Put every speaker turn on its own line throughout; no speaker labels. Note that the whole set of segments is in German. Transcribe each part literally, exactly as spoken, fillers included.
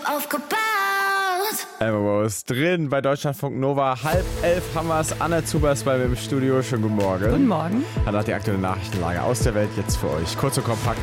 aufgebaut.
Emma Rose drin bei Deutschlandfunk Nova. Halb elf haben wir es. Anna Zuber ist bei mir im Studio. Schönen guten Morgen.
Guten Morgen.
Hat die aktuelle Nachrichtenlage aus der Welt jetzt für euch. Kurz und kompakt.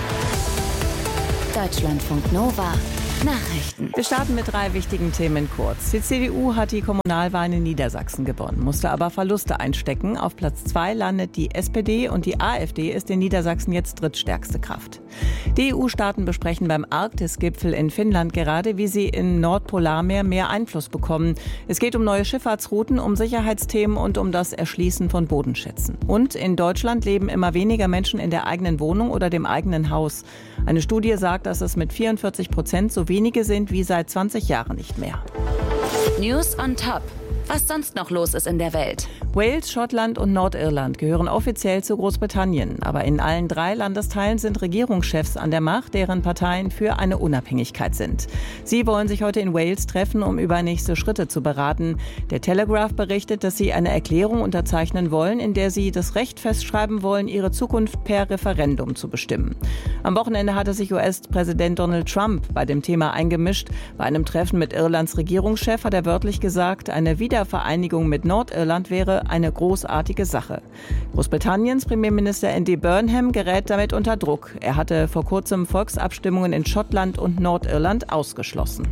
Deutschlandfunk Nova. Nachrichten.
Wir starten mit drei wichtigen Themen kurz. Die C D U hat die Kommunalwahlen in Niedersachsen gewonnen, musste aber Verluste einstecken. Auf Platz zwei landet die S P D und die AfD ist in Niedersachsen jetzt drittstärkste Kraft. Die E U-Staaten besprechen beim Arktis-Gipfel in Finnland gerade, wie sie im Nordpolarmeer mehr Einfluss bekommen. Es geht um neue Schifffahrtsrouten, um Sicherheitsthemen und um das Erschließen von Bodenschätzen. Und in Deutschland leben immer weniger Menschen in der eigenen Wohnung oder dem eigenen Haus. Eine Studie sagt, dass es mit vierundvierzig Prozent so wenige sind wie seit zwanzig Jahren nicht mehr.
News on top. Was sonst noch los ist in der Welt.
Wales, Schottland und Nordirland gehören offiziell zu Großbritannien. Aber in allen drei Landesteilen sind Regierungschefs an der Macht, deren Parteien für eine Unabhängigkeit sind. Sie wollen sich heute in Wales treffen, um über nächste Schritte zu beraten. Der Telegraph berichtet, dass sie eine Erklärung unterzeichnen wollen, in der sie das Recht festschreiben wollen, ihre Zukunft per Referendum zu bestimmen. Am Wochenende hatte sich U S-Präsident Donald Trump bei dem Thema eingemischt. Bei einem Treffen mit Irlands Regierungschef hat er wörtlich gesagt, eine Wiedervereinigung mit Nordirland wäre eine großartige Sache. Großbritanniens Premierminister Andy Burnham gerät damit unter Druck. Er hatte vor kurzem Volksabstimmungen in Schottland und Nordirland ausgeschlossen.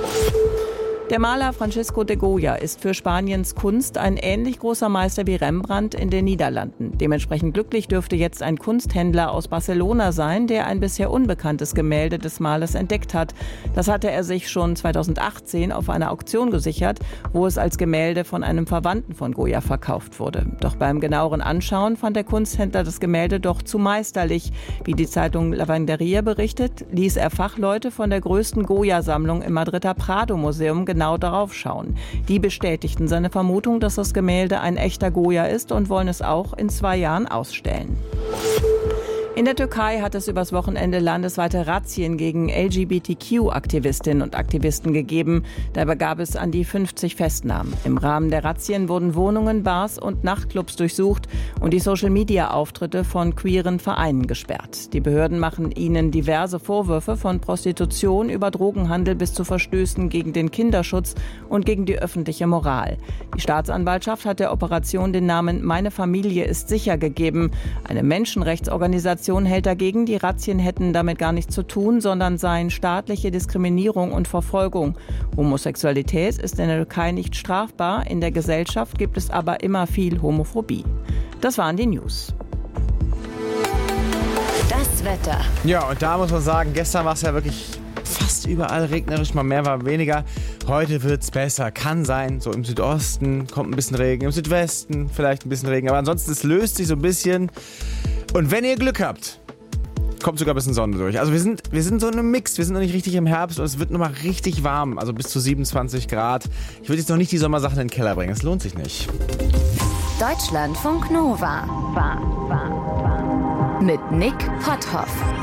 Der Maler Francisco de Goya ist für Spaniens Kunst ein ähnlich großer Meister wie Rembrandt in den Niederlanden. Dementsprechend glücklich dürfte jetzt ein Kunsthändler aus Barcelona sein, der ein bisher unbekanntes Gemälde des Malers entdeckt hat. Das hatte er sich schon zweitausendachtzehn auf einer Auktion gesichert, wo es als Gemälde von einem Verwandten von Goya verkauft wurde. Doch beim genaueren Anschauen fand der Kunsthändler das Gemälde doch zu meisterlich. Wie die Zeitung Lavanderia berichtet, ließ er Fachleute von der größten Goya-Sammlung im Madrider Prado-Museum genau darauf schauen. Die bestätigten seine Vermutung, dass das Gemälde ein echter Goya ist und wollen es auch in zwei Jahren ausstellen. In der Türkei hat es übers Wochenende landesweite Razzien gegen L G B T Q-Aktivistinnen und Aktivisten gegeben. Dabei gab es an die fünfzig Festnahmen. Im Rahmen der Razzien wurden Wohnungen, Bars und Nachtclubs durchsucht und die Social-Media-Auftritte von queeren Vereinen gesperrt. Die Behörden machen ihnen diverse Vorwürfe von Prostitution über Drogenhandel bis zu Verstößen gegen den Kinderschutz und gegen die öffentliche Moral. Die Staatsanwaltschaft hat der Operation den Namen Meine Familie ist sicher gegeben. Eine Menschenrechtsorganisation hält dagegen, die Razzien hätten damit gar nichts zu tun, sondern seien staatliche Diskriminierung und Verfolgung. Homosexualität ist in der Türkei nicht strafbar, in der Gesellschaft gibt es aber immer viel Homophobie. Das waren die News.
Das Wetter.
Ja, und da muss man sagen, gestern war es ja wirklich fast überall regnerisch, mal mehr, mal weniger. Heute wird's besser, kann sein, so im Südosten kommt ein bisschen Regen, im Südwesten vielleicht ein bisschen Regen, aber ansonsten es löst sich so ein bisschen. Und wenn ihr Glück habt, kommt sogar ein bisschen Sonne durch. Also wir sind, wir sind so in einem Mix, wir sind noch nicht richtig im Herbst und es wird nochmal richtig warm, also bis zu siebenundzwanzig Grad. Ich würde jetzt noch nicht die Sommersachen in den Keller bringen, es lohnt sich nicht.
Deutschlandfunk Nova. War, war, war. Mit Nick Potthoff.